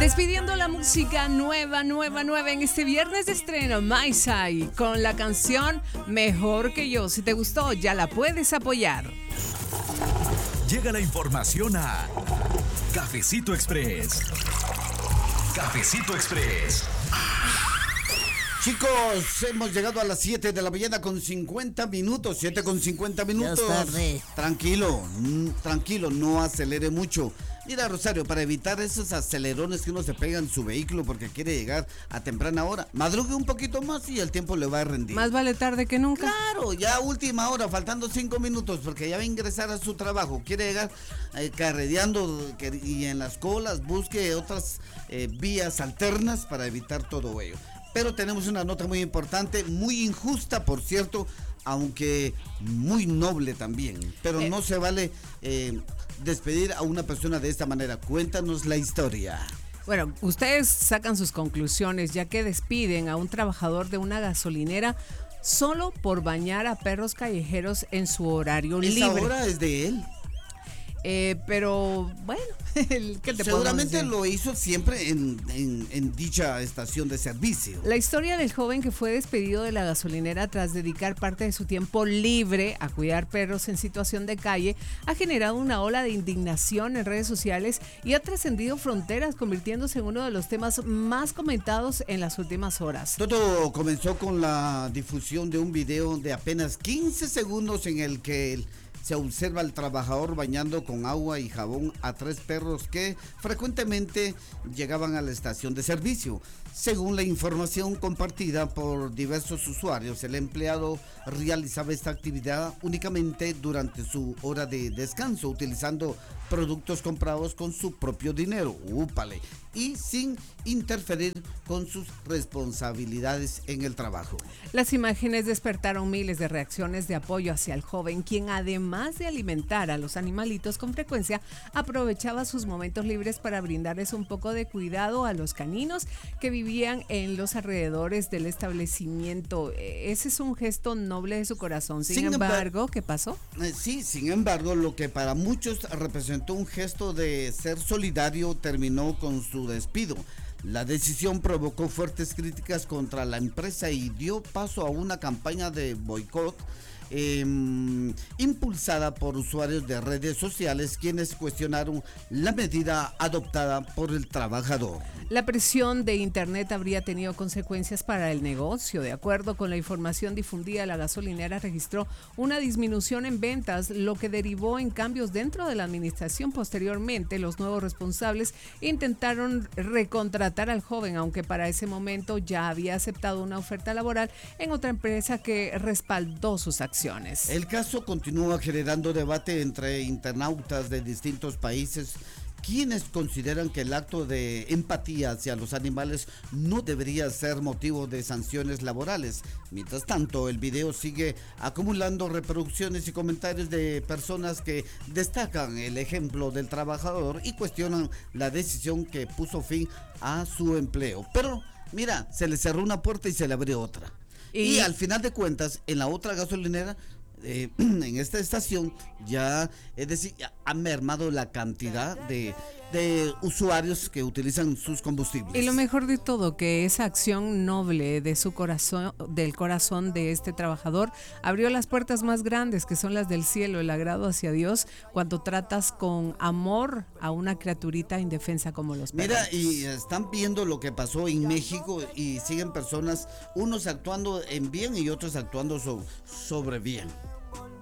Despidiendo la música nueva en este viernes de estreno, Maisai, con la canción Mejor que yo. Si te gustó, ya la puedes apoyar. Llega la información a Cafecito Express. Cafecito Express. Chicos, hemos llegado a las 7 de la mañana con 50 minutos, 7 con 50 minutos. Tranquilo, no acelere mucho. Mira, Rosario, para evitar esos acelerones que uno se pega en su vehículo porque quiere llegar a temprana hora, madrugue un poquito más y el tiempo le va a rendir. Más vale tarde que nunca. Claro, ya última hora, faltando 5 minutos porque ya va a ingresar a su trabajo. Quiere llegar carreteando y en las colas busque otras vías alternas para evitar todo ello. Pero tenemos una nota muy importante, muy injusta, por cierto, aunque muy noble también. Pero no se vale despedir a una persona de esta manera. Cuéntanos la historia. Bueno, ustedes sacan sus conclusiones, ya que despiden a un trabajador de una gasolinera solo por bañar a perros callejeros en su horario libre. Esa hora es de él. Pero bueno, ¿qué te seguramente lo hizo siempre en dicha estación de servicio. La historia del joven que fue despedido de la gasolinera tras dedicar parte de su tiempo libre a cuidar perros en situación de calle ha generado una ola de indignación en redes sociales y ha trascendido fronteras, convirtiéndose en uno de los temas más comentados en las últimas horas. Todo comenzó con la difusión de un video de apenas 15 segundos en el que se observa al trabajador bañando con agua y jabón a 3 perros que frecuentemente llegaban a la estación de servicio. Según la información compartida por diversos usuarios, el empleado realizaba esta actividad únicamente durante su hora de descanso, utilizando productos comprados con su propio dinero, ¡úpale!, y sin interferir con sus responsabilidades en el trabajo. Las imágenes despertaron miles de reacciones de apoyo hacia el joven, quien además de alimentar a los animalitos con frecuencia, aprovechaba sus momentos libres para brindarles un poco de cuidado a los caninos que vivían en los alrededores del establecimiento. Ese es un gesto noble de su corazón. Sin embargo, ¿qué pasó? Sí, sin embargo, lo que para muchos representó un gesto de ser solidario terminó con su despido. La decisión provocó fuertes críticas contra la empresa y dio paso a una campaña de boicot impulsada por usuarios de redes sociales, quienes cuestionaron la medida adoptada por el trabajador. La presión de internet habría tenido consecuencias para el negocio. De acuerdo con la información difundida, la gasolinera registró una disminución en ventas, lo que derivó en cambios dentro de la administración. Posteriormente, los nuevos responsables intentaron recontratar al joven, aunque para ese momento ya había aceptado una oferta laboral en otra empresa que respaldó sus acciones. El caso continúa generando debate entre internautas de distintos países, quienes consideran que el acto de empatía hacia los animales no debería ser motivo de sanciones laborales. Mientras tanto, el video sigue acumulando reproducciones y comentarios de personas que destacan el ejemplo del trabajador y cuestionan la decisión que puso fin a su empleo. Pero mira, se le cerró una puerta y se le abrió otra. Y al final de cuentas, en la otra gasolinera, en esta estación, ya, es decir, ha mermado la cantidad de usuarios que utilizan sus combustibles. Y lo mejor de todo, que esa acción noble de su corazón, del corazón de este trabajador, abrió las puertas más grandes, que son las del cielo, el agrado hacia Dios, cuando tratas con amor a una criaturita indefensa como los perros. Mira, y están viendo lo que pasó en México y siguen personas, unos actuando en bien y otros actuando sobre bien.